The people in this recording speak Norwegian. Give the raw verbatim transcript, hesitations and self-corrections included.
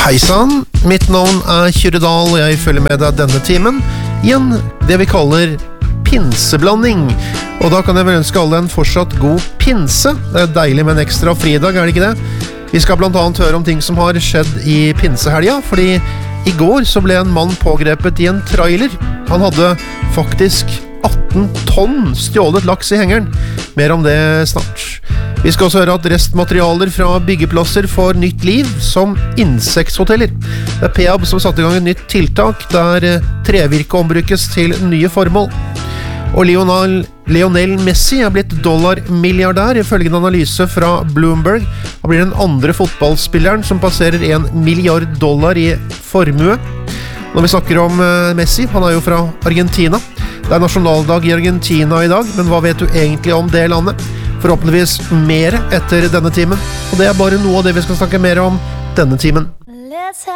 Hei sann, mitt navn er Kyrre Dahl, og jeg følger med deg denne timen i en det vi kaller pinseblanding. Og da kan jeg vel ønske alle en fortsatt god pinse. Det er deilig med en ekstra fridag, er det ikke det? Vi skal blant annet høre om ting som har skjedd i pinsehelga, fordi i går så ble en mann pågrepet i en trailer. Han hadde faktisk atten tonn stjålet laks i hengeren. Mer om det snart. Vi skal også høre at restmaterialer fra byggeplasser får nytt liv som insekthoteller. Det er Peab som satte i gang et nytt tiltak der trevirke ombrukes til nye formål. Og Lionel, Lionel Messi er blitt dollarmilliardær ifølge en analyse fra Bloomberg. Han blir den andre fotballspilleren som passerer en milliard dollar i formue. Når vi snakker om Messi, han er jo fra Argentina. Det er nasjonaldag i Argentina i dag, men hva vet du egentlig om det landet? Forhåpentligvis mer etter denne timen. Og det er bare noe av det vi skal snakke mer om denne timen.